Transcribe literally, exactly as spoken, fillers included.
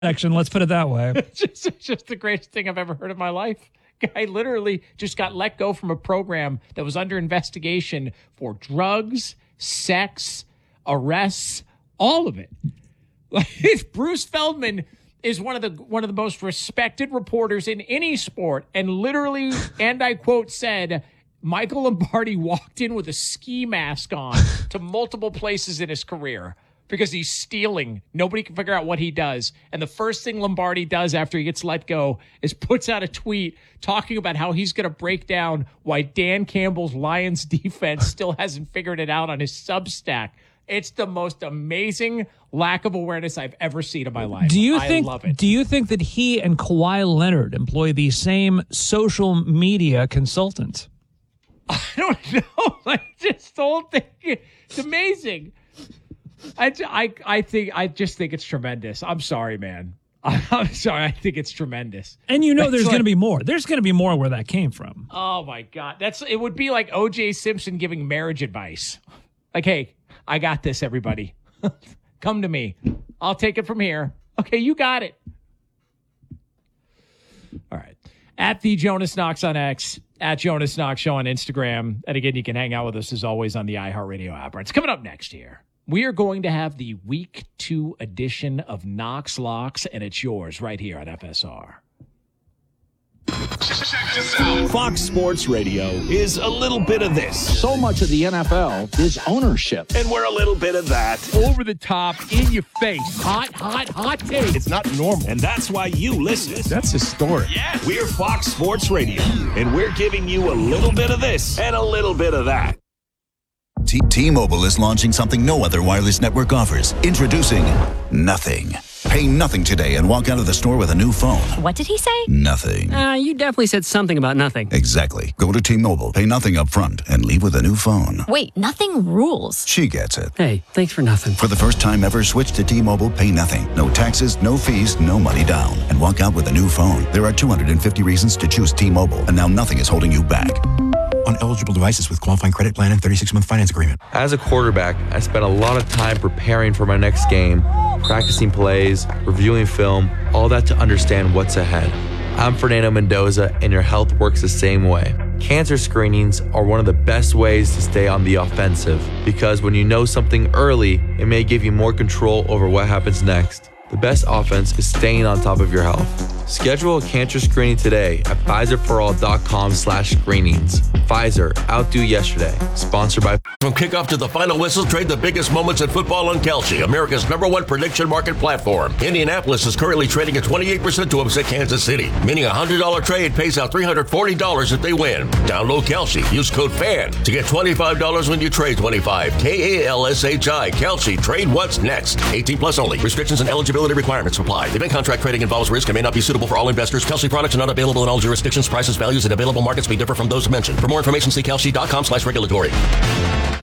Section, let's put it that way. It's just, it's just the greatest thing I've ever heard in my life. Guy literally just got let go from a program that was under investigation for drugs, sex, arrests, all of it. Like, Bruce Feldman is one of the one of the most respected reporters in any sport, and literally, and I quote, said Michael Lombardi walked in with a ski mask on to multiple places in his career because he's stealing. Nobody can figure out what he does. And the first thing Lombardi does after he gets let go is puts out a tweet talking about how he's going to break down why Dan Campbell's Lions defense still hasn't figured it out on his Substack. It's the most amazing lack of awareness I've ever seen in my life. Do you I think, love it. Do you think that he and Kawhi Leonard employ the same social media consultant? I don't know. I just don't think it's amazing. I, I, I think I just think it's tremendous. I'm sorry, man. I'm sorry. I think it's tremendous. And you know That's there's like, going to be more. There's going to be more where that came from. Oh, my God. That's It would be like O J Simpson giving marriage advice. Like, hey, I got this, everybody. Come to me. I'll take it from here. Okay, you got it. All right. At the Jonas Knox on X, at Jonas Knox Show on Instagram. And again, you can hang out with us as always on the iHeartRadio app. It's coming up next here. We are going to have the week two edition of Knox Locks, and it's yours right here on F S R. Fox Sports Radio is a little bit of this. So much of the N F L is ownership. And we're a little bit of that. Over the top, in your face. Hot, hot, hot take. It's not normal. And that's why you listen. That's historic. Yeah. We're Fox Sports Radio, and we're giving you a little bit of this and a little bit of that. T- T-Mobile is launching something no other wireless network offers. Introducing Nothing. Pay nothing today and walk out of the store with a new phone. What did he say? Nothing. Uh, you definitely said something about nothing. Exactly. Go to T-Mobile, pay nothing up front, and leave with a new phone. Wait, nothing rules. She gets it. Hey, thanks for nothing. For the first time ever, switch to T-Mobile, pay nothing. No taxes, no fees, no money down. And walk out with a new phone. There are two hundred fifty reasons to choose T-Mobile, and now nothing is holding you back. On eligible devices with qualifying credit plan and thirty-six month finance agreement. As a quarterback, I spent a lot of time preparing for my next game, practicing plays, reviewing film, all that to understand what's ahead. I'm Fernando Mendoza, and your health works the same way. Cancer screenings are one of the best ways to stay on the offensive, because when you know something early, it may give you more control over what happens next. The best offense is staying on top of your health. Schedule a cancer screening today at Pfizerforall.com slash screenings. Pfizer, outdo yesterday. Sponsored by... From kickoff to the final whistle, trade the biggest moments in football on Kalshi, America's number one prediction market platform. Indianapolis is currently trading at twenty-eight percent to upset Kansas City, meaning a one hundred dollars trade pays out three hundred forty dollars if they win. Download Kalshi. Use code FAN to get twenty-five dollars when you trade twenty-five. K A L S H I. Kalshi. Trade what's next. eighteen plus only. Restrictions and eligibility requirements apply. Event contract trading involves risk and may not be suitable for all investors. Kalshi products are not available in all jurisdictions. Prices, values, and available markets may differ from those mentioned. For more information, see Kalshi dot com slash regulatory.